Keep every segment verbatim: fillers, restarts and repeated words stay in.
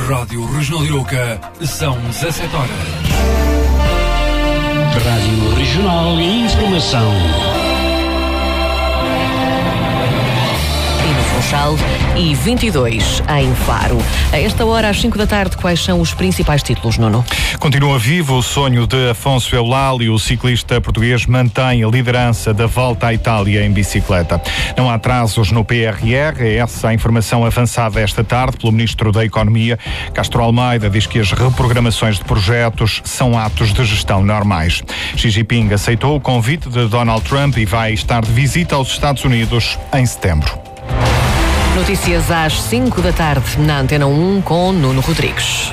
Rádio Regional Iroca, são dezassete horas. Rádio Regional e Informação. Funchal e vinte e dois em Faro. A esta hora, às cinco da tarde, quais são os principais títulos, Nuno? Continua vivo o sonho de Afonso Eulálio. O ciclista português mantém a liderança da Volta à Itália em bicicleta. Não há atrasos no P R R, é essa a informação avançada esta tarde pelo Ministro da Economia. Castro Almeida diz que as reprogramações de projetos são atos de gestão normais. Xi Jinping aceitou o convite de Donald Trump e vai estar de visita aos Estados Unidos em setembro. Notícias às cinco da tarde na Antena um com Nuno Rodrigues.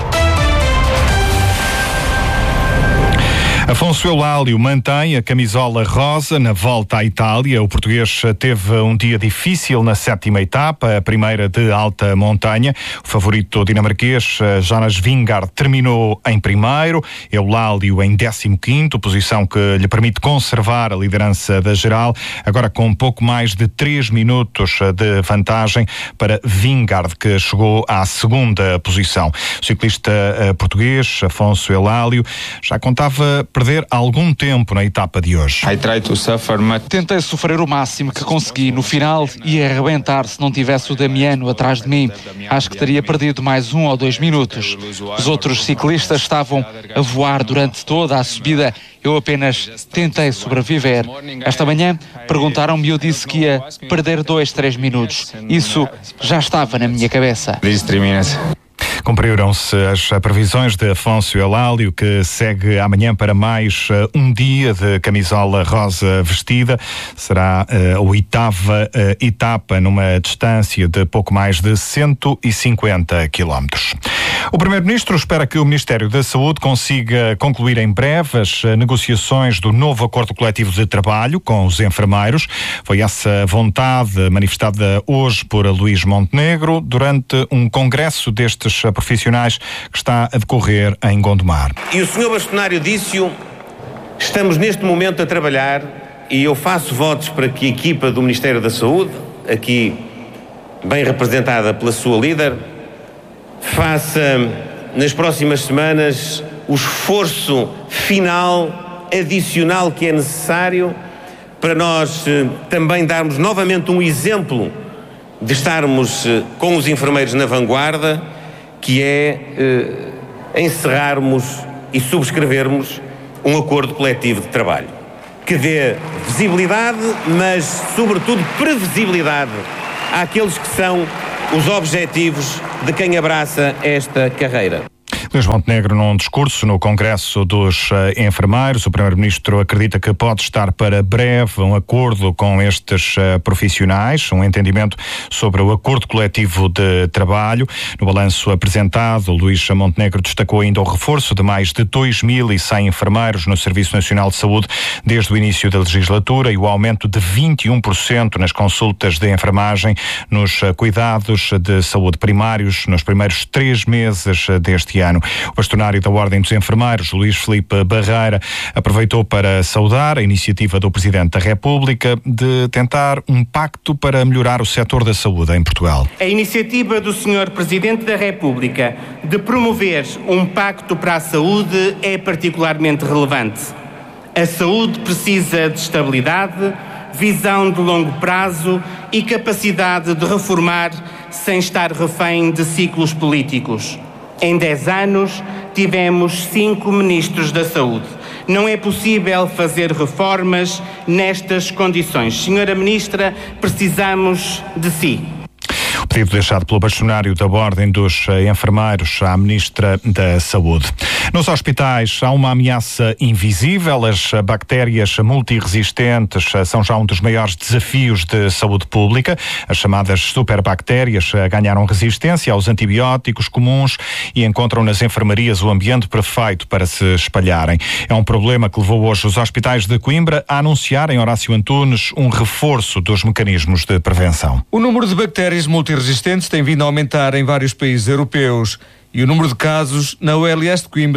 Afonso Eulálio mantém a camisola rosa na Volta à Itália. O português teve um dia difícil na sétima etapa, a primeira de alta montanha. O favorito dinamarquês, Jonas Vingegaard, terminou em primeiro, Eulálio em décimo quinto, posição que lhe permite conservar a liderança da geral, agora com pouco mais de três minutos de vantagem para Vingegaard, que chegou à segunda posição. O ciclista português, Afonso Eulálio, já contava perder algum tempo na etapa de hoje. I try to suffer, but... Tentei sofrer o máximo que consegui. No final ia arrebentar se não tivesse o Damiano atrás de mim. Acho que teria perdido mais um ou dois minutos. Os outros ciclistas estavam a voar durante toda a subida. Eu apenas tentei sobreviver. Esta manhã perguntaram-me e eu disse que ia perder dois, três minutos. Isso já estava na minha cabeça. Cumpriram-se as previsões de Afonso Eulálio, que segue amanhã para mais uh, um dia de camisola rosa vestida. Será uh, a oitava uh, etapa numa distância de pouco mais de cento e cinquenta quilómetros. O Primeiro-Ministro espera que o Ministério da Saúde consiga concluir em breve as negociações do novo acordo coletivo de trabalho com os enfermeiros. Foi essa vontade manifestada hoje por Luís Montenegro durante um congresso destes profissionais que está a decorrer em Gondomar. E o senhor Bastonário disse-o, estamos neste momento a trabalhar e eu faço votos para que a equipa do Ministério da Saúde, aqui bem representada pela sua líder, faça nas próximas semanas o esforço final, adicional que é necessário para nós eh, também darmos novamente um exemplo de estarmos eh, com os enfermeiros na vanguarda, que é eh, encerrarmos e subscrevermos um acordo coletivo de trabalho que dê visibilidade, mas sobretudo previsibilidade àqueles que são os objetivos de quem abraça esta carreira. Luís Montenegro, num discurso no Congresso dos uh, Enfermeiros, o Primeiro-Ministro acredita que pode estar para breve um acordo com estes uh, profissionais, um entendimento sobre o acordo coletivo de trabalho. No balanço apresentado, Luís Montenegro destacou ainda o reforço de mais de dois mil e cem enfermeiros no Serviço Nacional de Saúde desde o início da legislatura e o aumento de vinte e um por cento nas consultas de enfermagem nos uh, cuidados de saúde primários nos primeiros três meses uh, deste ano. O bastonário da Ordem dos Enfermeiros, Luís Filipe Barreira, aproveitou para saudar a iniciativa do Presidente da República de tentar um pacto para melhorar o setor da saúde em Portugal. A iniciativa do senhor Presidente da República de promover um pacto para a saúde é particularmente relevante. A saúde precisa de estabilidade, visão de longo prazo e capacidade de reformar sem estar refém de ciclos políticos. Em dez anos, tivemos cinco ministros da Saúde. Não é possível fazer reformas nestas condições. Senhora Ministra, precisamos de si. O pedido deixado pelo bastonário da Ordem dos Enfermeiros à Ministra da Saúde. Nos hospitais há uma ameaça invisível. As bactérias multiresistentes são já um dos maiores desafios de saúde pública. As chamadas superbactérias ganharam resistência aos antibióticos comuns e encontram nas enfermarias o ambiente perfeito para se espalharem. É um problema que levou hoje os hospitais de Coimbra a anunciarem, Horácio Antunes, um reforço dos mecanismos de prevenção. O número de bactérias multiresistentes tem vindo a aumentar em vários países europeus e o número de casos na U L S de Coimbra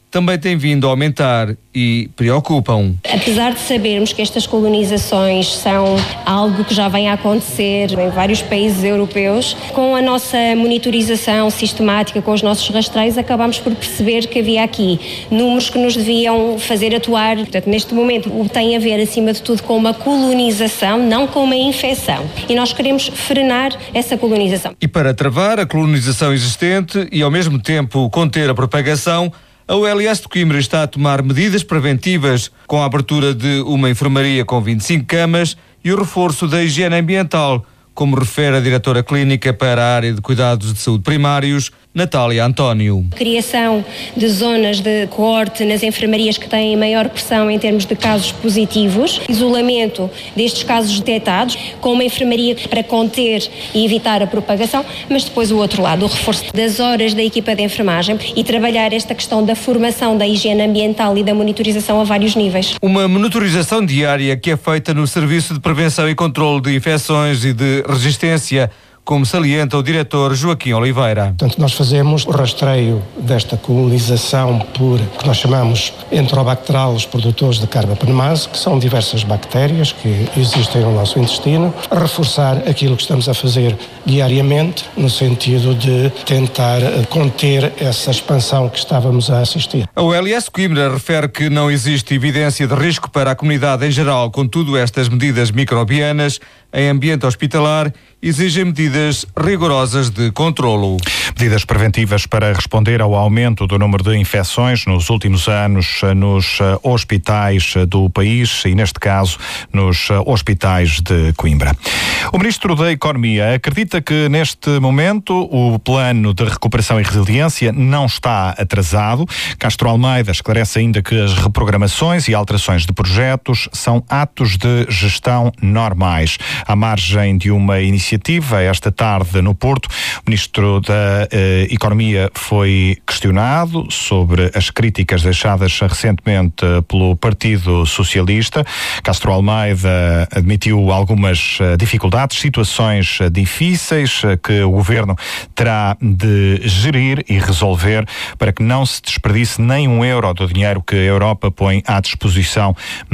também têm vindo a aumentar e preocupam. Apesar de sabermos que estas colonizações são algo que já vem a acontecer em vários países europeus, com a nossa monitorização sistemática, com os nossos rastreios, acabamos por perceber que havia aqui números que nos deviam fazer atuar. Portanto, neste momento, tem a ver, acima de tudo, com uma colonização, não com uma infecção. E nós queremos frenar essa colonização. E para travar a colonização existente e, ao mesmo tempo, conter a propagação, a U L S de Coimbra está a tomar medidas preventivas com a abertura de uma enfermaria com vinte e cinco camas e o reforço da higiene ambiental, como refere a diretora clínica para a área de cuidados de saúde primários, Natália António. Criação de zonas de coorte nas enfermarias que têm maior pressão em termos de casos positivos, isolamento destes casos detectados, com uma enfermaria para conter e evitar a propagação, mas depois o outro lado, o reforço das horas da equipa de enfermagem e trabalhar esta questão da formação da higiene ambiental e da monitorização a vários níveis. Uma monitorização diária que é feita no Serviço de Prevenção e Controlo de Infecções e de Resistência, como salienta o diretor Joaquim Oliveira. Portanto, nós fazemos o rastreio desta colonização por, que nós chamamos enterobacterial, os produtores de carbapneumase, que são diversas bactérias que existem no nosso intestino, reforçar aquilo que estamos a fazer diariamente, no sentido de tentar conter essa expansão que estávamos a assistir. A U L S Coimbra refere que não existe evidência de risco para a comunidade em geral, contudo, estas medidas microbianas em ambiente hospitalar exigem medidas rigorosas de controlo. Medidas preventivas para responder ao aumento do número de infecções nos últimos anos nos hospitais do país e, neste caso, nos hospitais de Coimbra. O Ministro da Economia acredita que, neste momento, o plano de recuperação e resiliência não está atrasado. Castro Almeida esclarece ainda que as reprogramações e alterações de projetos são atos de gestão normais. À margem de uma iniciativa, esta tarde no Porto, o Ministro da eh, Economia foi questionado sobre as críticas deixadas recentemente pelo Partido Socialista. Castro Almeida admitiu algumas uh, dificuldades, situações uh, difíceis uh, que o Governo terá de gerir e resolver para que não se desperdice nem um euro do dinheiro que a Europa põe à disposição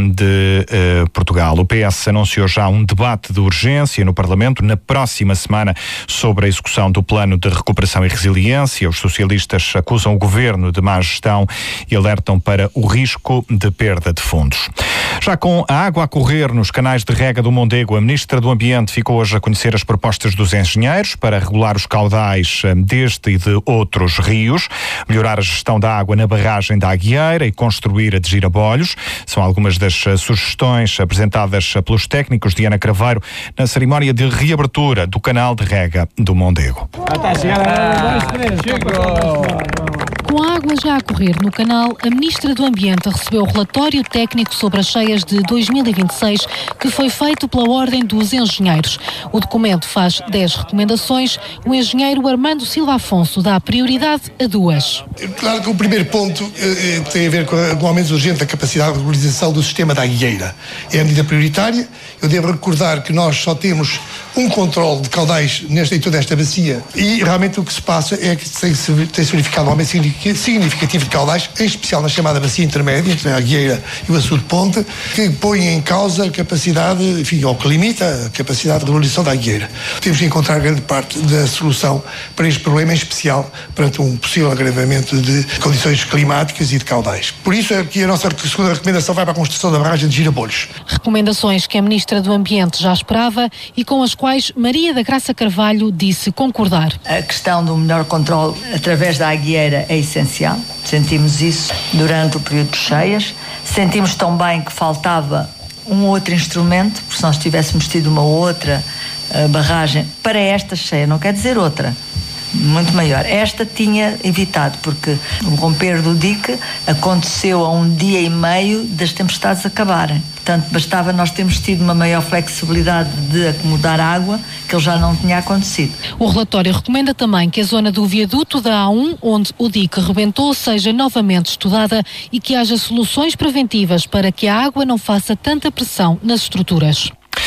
de uh, Portugal. O P S anunciou já um debate de urgência no Parlamento na próxima semana sobre a execução do plano de recuperação e resiliência. Os socialistas acusam o Governo de má gestão e alertam para o risco de perda de fundos. Já com a água a correr nos canais de rega do Mondego, a Ministra do Ambiente ficou hoje a conhecer as propostas dos engenheiros para regular os caudais deste e de outros rios, melhorar a gestão da água na barragem da Aguieira e construir a de Girabolhos. São algumas das sugestões apresentadas pelos técnicos de Ana Craveiro na cerimónia de reabertura do canal de rega do Mondego. Com a água já a correr no canal, a Ministra do Ambiente recebeu o relatório técnico sobre as cheias de dois mil e vinte e seis, que foi feito pela Ordem dos Engenheiros. O documento faz dez recomendações. O engenheiro Armando Silva Afonso dá prioridade a duas. Claro que o primeiro ponto eh, tem a ver com o aumento urgente da capacidade de regularização do sistema da Aguieira. É a medida prioritária. Eu devo recordar que nós só temos um controle de caudais nesta, em toda esta bacia e realmente o que se passa é que tem-se tem verificado um aumento significativo de caudais, em especial na chamada bacia intermédia, entre a Aguieira e o Açude Ponte, que põe em causa a capacidade, enfim, ou que limita a capacidade de regularização da Aguieira. Temos de encontrar grande parte da solução para este problema, em especial perante um possível agravamento de condições climáticas e de caudais. Por isso, aqui a nossa segunda recomendação vai para a construção da barragem de Girabolhos. Recomendações que a Ministra do Ambiente já esperava e com as quais Maria da Graça Carvalho disse concordar. A questão do melhor controle através da Aguieira é essencial. Sentimos isso durante o período de cheias. Sentimos também que faltava um outro instrumento, porque se nós tivéssemos tido uma outra uh, barragem para esta cheia, não quer dizer outra, muito maior. Esta tinha evitado, porque o romper do dique aconteceu a um dia e meio das tempestades acabarem. Portanto, bastava nós termos tido uma maior flexibilidade de acomodar água, que ele já não tinha acontecido. O relatório recomenda também que a zona do viaduto da A um, onde o dique rebentou, seja novamente estudada e que haja soluções preventivas para que a água não faça tanta pressão nas estruturas.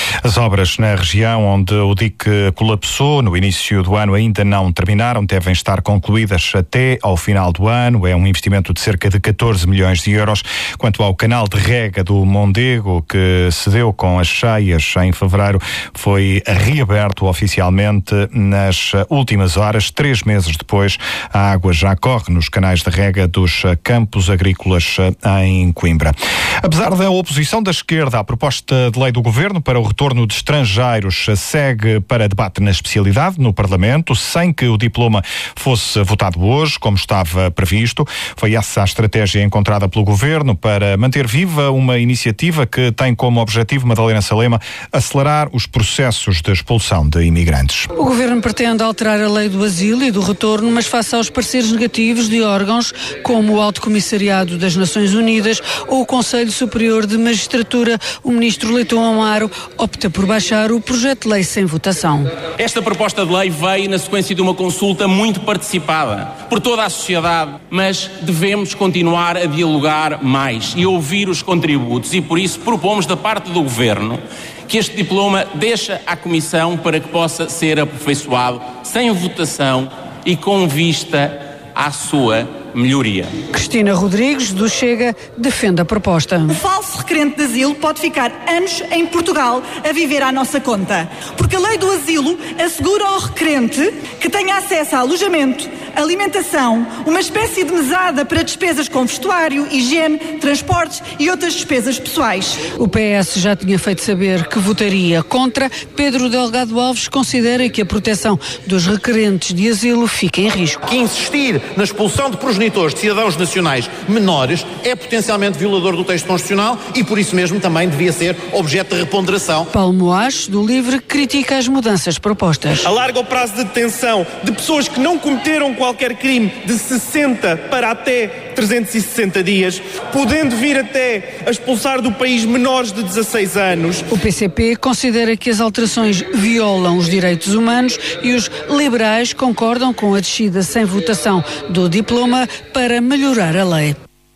As obras na região onde o dique colapsou no início do ano ainda não terminaram, devem estar concluídas até ao final do ano. É um investimento de cerca de catorze milhões de euros. Quanto ao canal de rega do Mondego, que se deu com as cheias em fevereiro, foi reaberto oficialmente nas últimas horas. Três meses depois, a água já corre nos canais de rega dos campos agrícolas em Coimbra. Apesar da oposição da esquerda à proposta de lei do Governo para o retorno de estrangeiros, segue para debate na especialidade no Parlamento, sem que o diploma fosse votado hoje, como estava previsto. Foi essa a estratégia encontrada pelo Governo para manter viva uma iniciativa que tem como objetivo, Madalena Salema, acelerar os processos de expulsão de imigrantes. O Governo pretende alterar a lei do asilo e do retorno, mas face aos pareceres negativos de órgãos como o Alto Comissariado das Nações Unidas ou o Conselho Superior de Magistratura, o ministro Leitão Amaro opta por baixar o projeto de lei sem votação. Esta proposta de lei veio na sequência de uma consulta muito participada por toda a sociedade, mas devemos continuar a dialogar mais e ouvir os contributos e por isso propomos da parte do Governo que este diploma deixe à Comissão para que possa ser aperfeiçoado sem votação e com vista à sua melhoria. Cristina Rodrigues, do Chega, defende a proposta. O falso requerente de asilo pode ficar anos em Portugal a viver à nossa conta, porque a lei do asilo assegura ao requerente que tenha acesso a alojamento, alimentação, uma espécie de mesada para despesas com vestuário, higiene, transportes e outras despesas pessoais. O P S já tinha feito saber que votaria contra. Pedro Delgado Alves considera que a proteção dos requerentes de asilo fica em risco. Que insistir na expulsão de progenitores de cidadãos nacionais menores é potencialmente violador do texto constitucional e por isso mesmo também devia ser objeto de reponderação. Paulo Moaes, do Livre, critica as mudanças propostas. Alarga o prazo de detenção de pessoas que não cometeram qualquer crime de sessenta para até trezentos e sessenta dias, podendo vir até a expulsar do país menores de dezasseis anos. O P C P considera que as alterações violam os direitos humanos e os liberais concordam com a descida sem votação do diploma para melhorar a lei.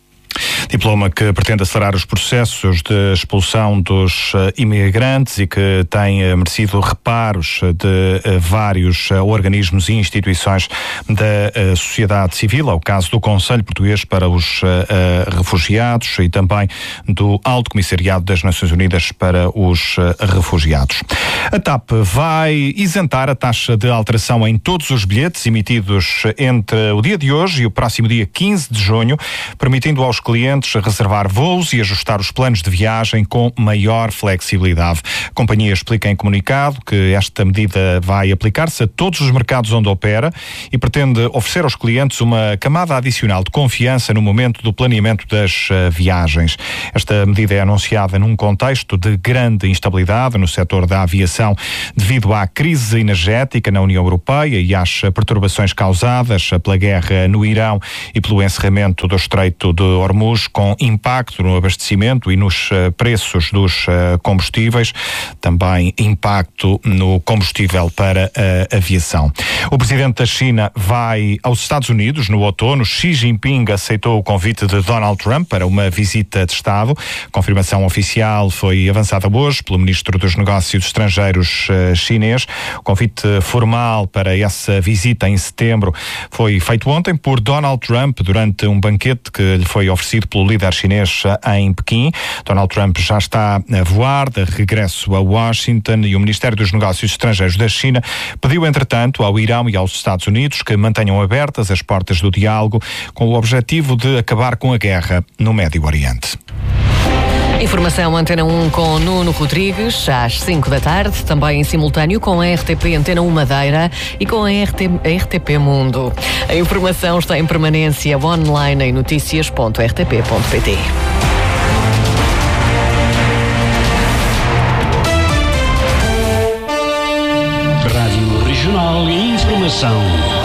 Diploma que pretende acelerar os processos de expulsão dos uh, imigrantes e que tem uh, merecido reparos de uh, vários uh, organismos e instituições da uh, sociedade civil, ao caso do Conselho Português para os uh, uh, Refugiados e também do Alto Comissariado das Nações Unidas para os uh, Refugiados. A TAP vai isentar a taxa de alteração em todos os bilhetes emitidos entre o dia de hoje e o próximo dia quinze de junho, permitindo aos clientes reservar voos e ajustar os planos de viagem com maior flexibilidade. A companhia explica em comunicado que esta medida vai aplicar-se a todos os mercados onde opera e pretende oferecer aos clientes uma camada adicional de confiança no momento do planeamento das uh, viagens. Esta medida é anunciada num contexto de grande instabilidade no setor da aviação devido à crise energética na União Europeia e às perturbações causadas pela guerra no Irão e pelo encerramento do Estreito de Hormuz, com impacto no abastecimento e nos uh, preços dos uh, combustíveis, também impacto no combustível para a aviação. O presidente da China vai aos Estados Unidos no outono. Xi Jinping aceitou o convite de Donald Trump para uma visita de Estado. A confirmação oficial foi avançada hoje pelo ministro dos Negócios Estrangeiros uh, chinês. O convite formal para essa visita em setembro foi feito ontem por Donald Trump durante um banquete que lhe foi oferecido pelo líder chinês em Pequim. Donald Trump já está a voar de regresso a Washington e o Ministério dos Negócios Estrangeiros da China pediu, entretanto, ao Irão e aos Estados Unidos que mantenham abertas as portas do diálogo com o objetivo de acabar com a guerra no Médio Oriente. Informação Antena um com Nuno Rodrigues, às cinco da tarde, também em simultâneo com a R T P Antena um Madeira e com a, R T, a R T P Mundo. A informação está em permanência online em notícias ponto r t p ponto p t. Rádio Regional e Informação.